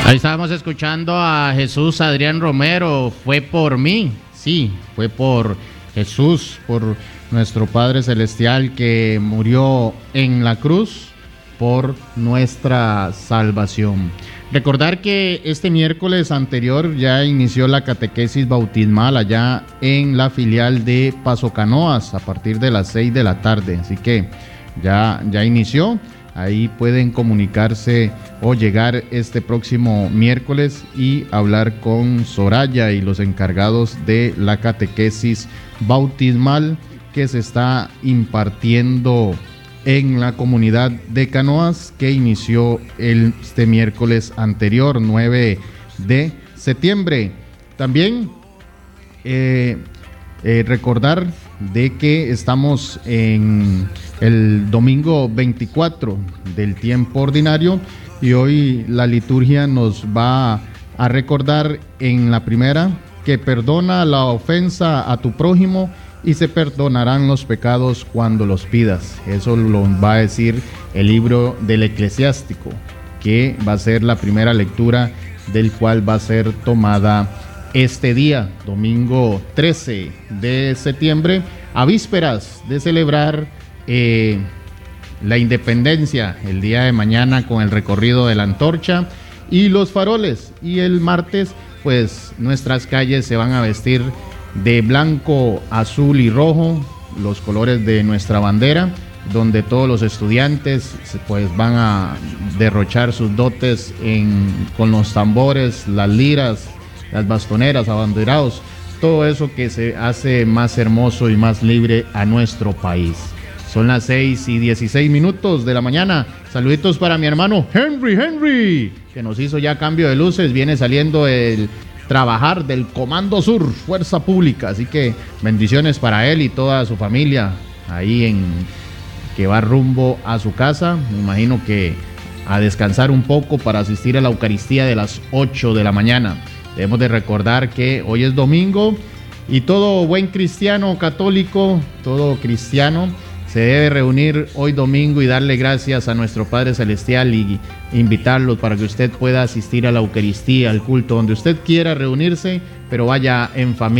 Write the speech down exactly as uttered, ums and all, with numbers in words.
Ahí estábamos escuchando a Jesús Adrián Romero. Fue por mí, sí, fue por Jesús, por nuestro Padre Celestial que murió en la cruz por nuestra salvación. Recordar que este miércoles anterior ya inició la catequesis bautismal allá en la filial de Paso Canoas a partir de las seis de la tarde, así que ya, ya inició. Ahí pueden comunicarse o llegar este próximo miércoles y hablar con Soraya y los encargados de la catequesis bautismal que se está impartiendo en la comunidad de Canoas, que inició el, este miércoles anterior, nueve de septiembre. También eh, eh, recordar de que estamos en el domingo veinticuatro del tiempo ordinario y hoy la liturgia nos va a recordar en la primera que perdona la ofensa a tu prójimo y se perdonarán los pecados cuando los pidas. Eso lo va a decir el libro del Eclesiástico, que va a ser la primera lectura del cual va a ser tomada este día, domingo trece de septiembre, a vísperas de celebrar eh, la independencia el día de mañana con el recorrido de la antorcha y los faroles. Y el martes, pues nuestras calles se van a vestir de blanco, azul y rojo, los colores de nuestra bandera, donde todos los estudiantes pues van a derrochar sus dotes en, con los tambores, las liras, las bastoneras, abanderados, todo eso que se hace más hermoso y más libre a nuestro país. Son las seis y dieciséis minutos de la mañana. Saluditos para mi hermano Henry, Henry, que nos hizo ya cambio de luces, viene saliendo el trabajar del Comando Sur, Fuerza Pública, así que bendiciones para él y toda su familia ahí en que va rumbo a su casa. Me imagino que a descansar un poco para asistir a la Eucaristía de las ocho de la mañana. Debemos de recordar que hoy es domingo y todo buen cristiano católico, todo cristiano se debe reunir hoy domingo y darle gracias a nuestro Padre Celestial y invitarlos para que usted pueda asistir a la Eucaristía, al culto, donde usted quiera reunirse, pero vaya en familia.